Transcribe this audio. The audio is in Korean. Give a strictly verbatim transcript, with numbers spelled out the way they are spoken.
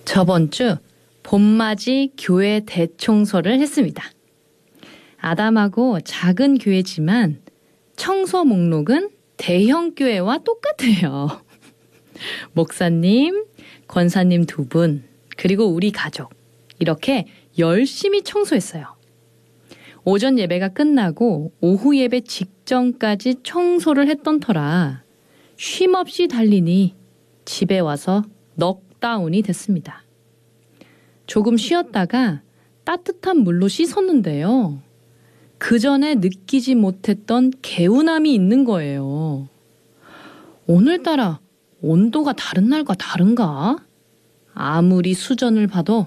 저번 주 봄맞이 교회 대청소를 했습니다. 아담하고 작은 교회지만 청소 목록은 대형 교회와 똑같아요. 목사님, 권사님 두 분, 그리고 우리 가족 이렇게 열심히 청소했어요. 오전 예배가 끝나고 오후 예배 직전까지 청소를 했던 터라 쉼없이 달리니 집에 와서 넉다운이 됐습니다. 조금 쉬었다가 따뜻한 물로 씻었는데요. 그 전에 느끼지 못했던 개운함이 있는 거예요. 오늘따라 온도가 다른 날과 다른가? 아무리 수전을 봐도